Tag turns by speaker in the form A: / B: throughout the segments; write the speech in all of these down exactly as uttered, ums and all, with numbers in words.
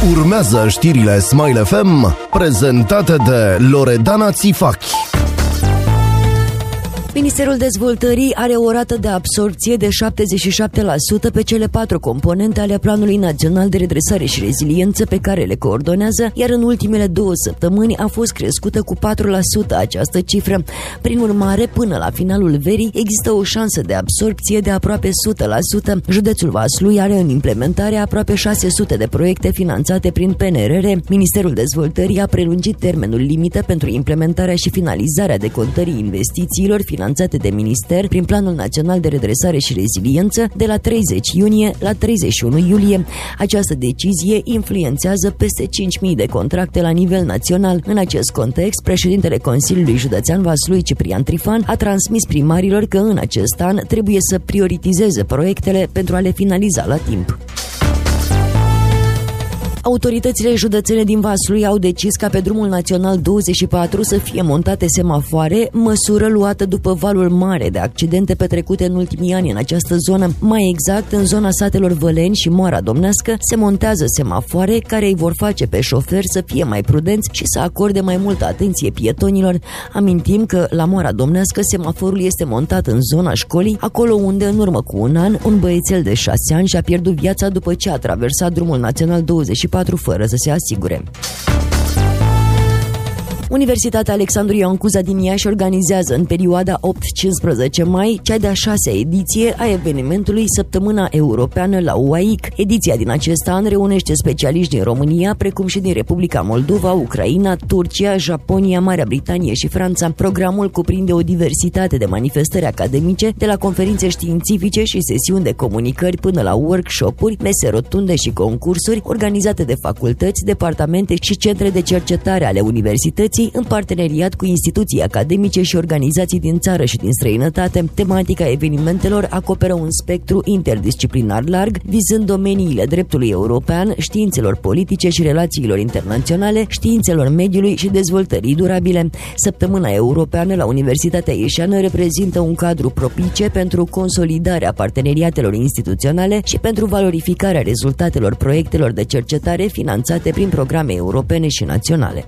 A: Urmează știrile Smile F M, prezentate de Loredana Țifachi.
B: Ministerul Dezvoltării are o rată de absorpție de șaptezeci și șapte la sută pe cele patru componente ale Planului Național de Redresare și Reziliență pe care le coordonează, iar în ultimele două săptămâni a fost crescută cu patru la sută această cifră. Prin urmare, până la finalul verii, există o șansă de absorpție de aproape o sută la sută. Județul Vaslui are în implementare aproape șase sute de proiecte finanțate prin P N R R. Ministerul Dezvoltării a prelungit termenul limită pentru implementarea și finalizarea decontării investițiilor finanțate de minister prin Planul Național de Redresare și Reziliență de la treizeci iunie la treizeci și unu iulie. Această decizie influențează peste cinci mii de contracte la nivel național. În acest context, președintele Consiliului Județean Vaslui, Ciprian Trifan, a transmis primarilor că în acest an trebuie să prioritizeze proiectele pentru a le finaliza la timp. Autoritățile județene din Vaslui au decis ca pe drumul național douăzeci și patru să fie montate semafoare, măsură luată după valul mare de accidente petrecute în ultimii ani în această zonă. Mai exact, în zona satelor Văleni și Moara Domnească se montează semafoare care îi vor face pe șoferi să fie mai prudenți și să acorde mai multă atenție pietonilor. Amintim că la Moara Domnească semaforul este montat în zona școlii, acolo unde în urmă cu un an un băiețel de șase ani și-a pierdut viața după ce a traversat drumul național douăzeci și patru fără să se asigure. Universitatea Alexandru Ioan Cuza din Iași organizează în perioada opt cincisprezece mai cea de-a șasea ediție a evenimentului Săptămâna Europeană la U A I C. Ediția din acest an reunește specialiști din România, precum și din Republica Moldova, Ucraina, Turcia, Japonia, Marea Britanie și Franța. Programul cuprinde o diversitate de manifestări academice, de la conferințe științifice și sesiuni de comunicări până la workshop-uri, mese rotunde și concursuri organizate de facultăți, departamente și centre de cercetare ale universității, în parteneriat cu instituții academice și organizații din țară și din străinătate. Tematica evenimentelor acoperă un spectru interdisciplinar larg, vizând domeniile dreptului european, științelor politice și relațiilor internaționale, științelor mediului și dezvoltării durabile. Săptămâna Europeană la Universitatea Ieșeană reprezintă un cadru propice pentru consolidarea parteneriatelor instituționale și pentru valorificarea rezultatelor proiectelor de cercetare finanțate prin programe europene și naționale.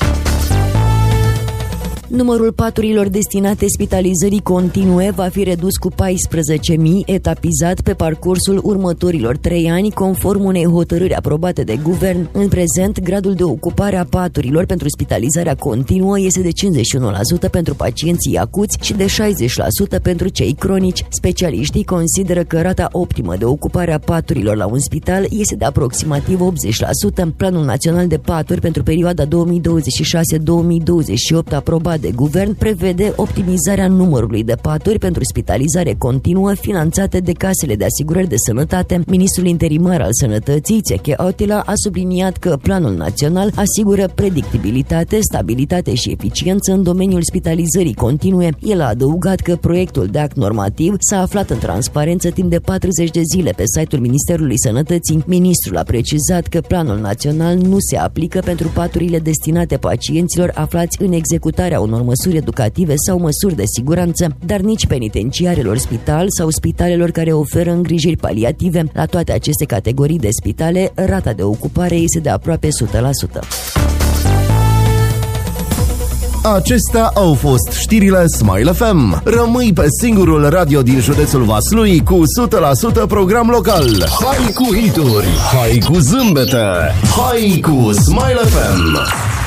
B: Numărul paturilor destinate spitalizării continue va fi redus cu paisprezece mii, etapizat pe parcursul următorilor trei ani, conform unei hotărâri aprobate de guvern. În prezent, gradul de ocupare a paturilor pentru spitalizarea continuă este de cincizeci și unu la sută pentru pacienții acuți și de șaizeci la sută pentru cei cronici. Specialiștii consideră că rata optimă de ocupare a paturilor la un spital este de aproximativ optzeci la sută. Planul Național de Paturi pentru perioada două mii douăzeci și șase două mii douăzeci și opt aprobat de guvern prevede optimizarea numărului de paturi pentru spitalizare continuă finanțate de casele de asigurări de sănătate. Ministrul interimar al Sănătății, Țeche Otila, a subliniat că planul național asigură predictibilitate, stabilitate și eficiență în domeniul spitalizării continue. El a adăugat că proiectul de act normativ s-a aflat în transparență timp de patruzeci de zile pe site-ul Ministerului Sănătății. Ministrul a precizat că planul național nu se aplică pentru paturile destinate pacienților aflați în executarea unor măsuri educative sau măsuri de siguranță, dar nici penitenciarelor spital sau spitalelor care oferă îngrijiri paliative. La toate aceste categorii de spitale, rata de ocupare este de aproape o sută la sută.
A: Acestea au fost știrile Smile F M. Rămâi pe singurul radio din județul Vaslui cu o sută la sută program local. Hai cu hituri, hai cu zâmbete, hai cu Smile F M.